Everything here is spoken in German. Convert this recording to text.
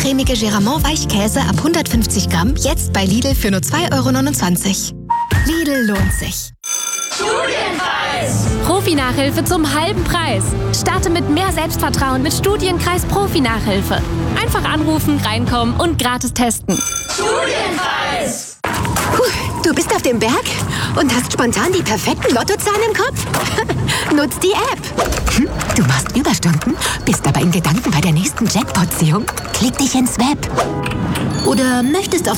cremige Geramont Weichkäse ab 150 Gramm jetzt bei Lidl für nur 2,29 €. Lidl lohnt sich. Studienkreis! Profi-Nachhilfe zum halben Preis. Starte mit mehr Selbstvertrauen mit Studienkreis Profi-Nachhilfe. Einfach anrufen, reinkommen und gratis testen. Studienkreis! Du bist auf dem Berg und hast spontan die perfekten Lottozahlen im Kopf? Nutz die App. Du machst Überstunden, bist aber in Gedanken bei der nächsten Jackpot-Ziehung. Klick dich ins Web. Oder möchtest auf